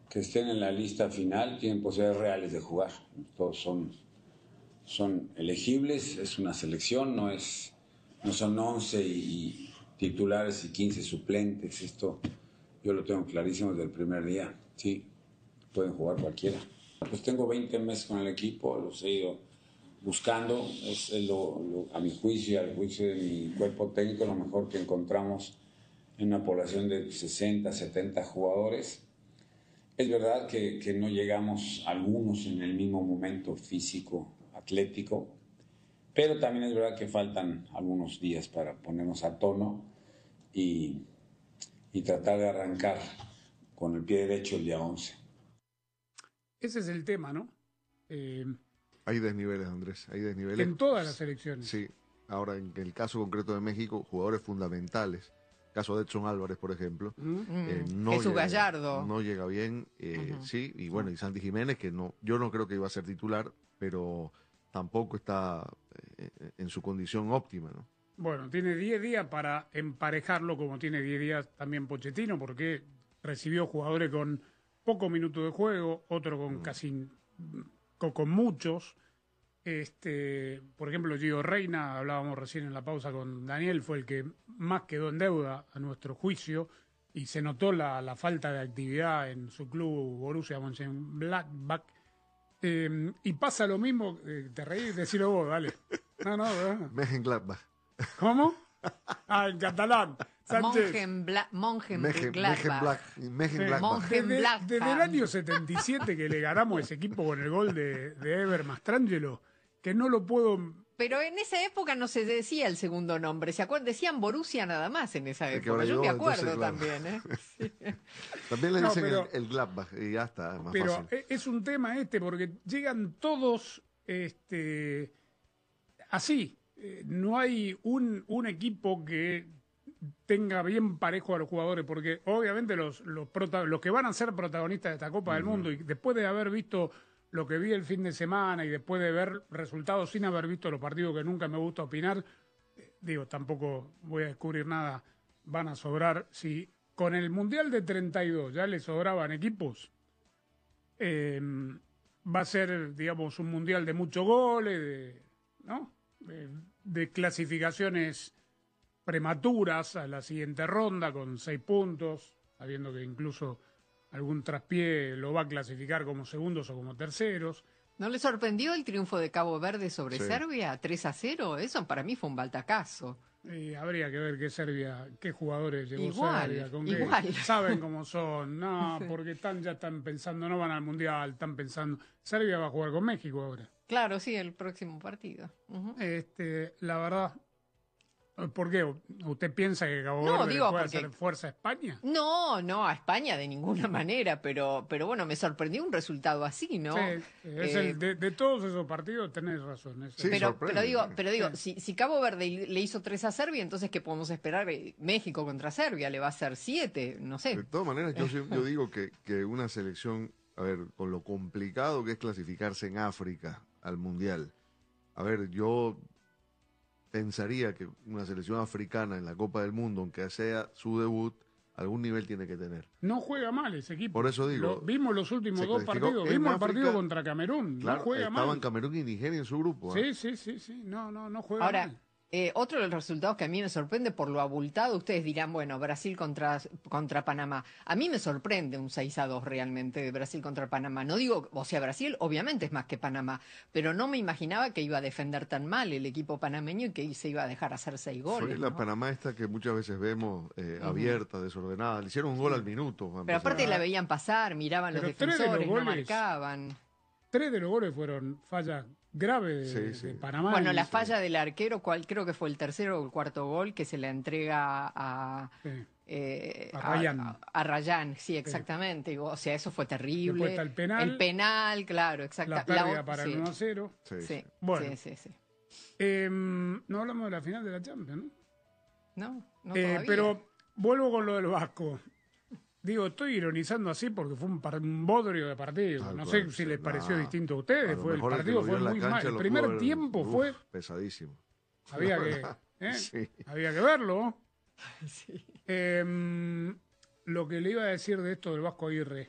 que estén en la lista final tienen posibilidades reales de jugar. Todos son elegibles, es una selección, no son 11 y titulares y 15 suplentes. Esto yo lo tengo clarísimo desde el primer día. Sí, pueden jugar cualquiera. Pues tengo 20 meses con el equipo, los he ido buscando, a mi juicio y al juicio de mi cuerpo técnico, lo mejor que encontramos en una población de 60, 70 jugadores. Es verdad que no llegamos algunos en el mismo momento físico, atlético, pero también es verdad que faltan algunos días para ponernos a tono y tratar de arrancar con el pie derecho el día 11. Ese es el tema, ¿no? Hay desniveles, Andrés, hay desniveles. En todas las selecciones. Sí. Ahora, en el caso concreto de México, jugadores fundamentales, caso de Edson Álvarez, por ejemplo, no Jesús llega, Gallardo. no llega bien, sí, y bueno, y Santi Jiménez, que yo no creo que iba a ser titular, pero tampoco está en su condición óptima, ¿no? Bueno, tiene 10 días para emparejarlo, como tiene 10 días también Pochettino, porque recibió jugadores con pocos minutos de juego, otro con con muchos. Por ejemplo, Gio Reyna, hablábamos recién en la pausa con Daniel, fue el que más quedó en deuda a nuestro juicio y se notó la falta de actividad en su club Borussia Mönchengladbach. Y pasa lo mismo, te reí, decilo vos, dale. No, Mönchengladbach. ¿Cómo? En catalán. Mönchengladbach. Desde el año 77 que le ganamos a ese equipo con el gol de Ever Mastrangelo, que no lo puedo... Pero en esa época no se decía el segundo nombre, ¿se acuerdan? Decían Borussia nada más en esa época. Yo me acuerdo también, ¿eh? Sí. También le dicen el Gladbach y ya está, más pero fácil. Pero es un tema porque llegan todos así. No hay un equipo que tenga bien parejo a los jugadores, porque obviamente los que van a ser protagonistas de esta Copa del Mundo, y después de haber visto lo que vi el fin de semana y después de ver resultados sin haber visto los partidos, que nunca me gusta opinar, tampoco voy a descubrir nada, van a sobrar. Si con el Mundial de 32 ya le sobraban equipos, va a ser, digamos, un Mundial de muchos goles, ¿no? De clasificaciones prematuras a la siguiente ronda con 6 puntos, sabiendo que incluso algún traspié lo va a clasificar como segundos o como terceros. ¿No le sorprendió el triunfo de Cabo Verde sobre Serbia? 3-0, eso para mí fue un baltacazo. Habría que ver qué jugadores llevó Serbia, igual. Saben cómo son, porque ya están pensando, no van al Mundial, están pensando, Serbia va a jugar con México ahora. Claro, sí, el próximo partido. La verdad, ¿por qué? ¿Usted piensa que Cabo Verde le puede hacer fuerza a España? No, a España de ninguna manera, pero bueno, me sorprendió un resultado así, ¿no? Sí, de todos esos partidos tenés razón. Sí, pero digo, si Cabo Verde le hizo 3 a Serbia, entonces ¿qué podemos esperar? México contra Serbia le va a hacer 7, no sé. De todas maneras, yo digo que una selección, a ver, con lo complicado que es clasificarse en África al Mundial, a ver, yo pensaría que una selección africana en la Copa del Mundo, aunque sea su debut, algún nivel tiene que tener. No juega mal ese equipo. Por eso digo. Vimos los últimos 2 partidos. Vimos el partido contra Camerún. Claro, no juega mal. Estaban Camerún y Nigeria en su grupo. Sí. No juega mal. Otro de los resultados que a mí me sorprende por lo abultado, ustedes dirán, bueno, Brasil contra Panamá. A mí me sorprende un 6-2 realmente de Brasil contra Panamá. No digo, Brasil obviamente es más que Panamá, pero no me imaginaba que iba a defender tan mal el equipo panameño y que se iba a dejar hacer 6 goles. Fue la Panamá esta que muchas veces vemos abierta, desordenada. Le hicieron un gol al minuto. Pero aparte la veían pasar, miraban los defensores, no marcaban. 3 de los goles fueron fallas graves de Panamá. Bueno, la falla del arquero, creo que fue el tercero o el cuarto gol, que se le entrega a Rayán. A Rayán, sí, exactamente. O sea, eso fue terrible. Después está el penal. El penal, claro, exacto. La pérdida para el 1-0. Sí. Bueno. Sí. No hablamos de la final de la Champions, ¿no? No todavía. Pero vuelvo con lo del Vasco. Digo, estoy ironizando así porque fue un bodrio de partido. No sé si les pareció distinto a ustedes. El partido fue muy mal. El primer tiempo fue pesadísimo. Había que verlo. Sí. Lo que le iba a decir de esto del Vasco Aguirre.